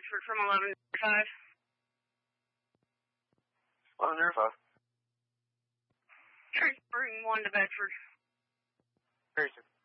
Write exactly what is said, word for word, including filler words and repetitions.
Bedford from eleven five. eleven zero five. Transferring one to Bedford. Very soon.